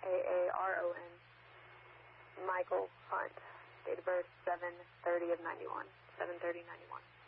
K-A-R-O-N. Michael Hunt. Date of birth 7/30 of 91. 7/30/91.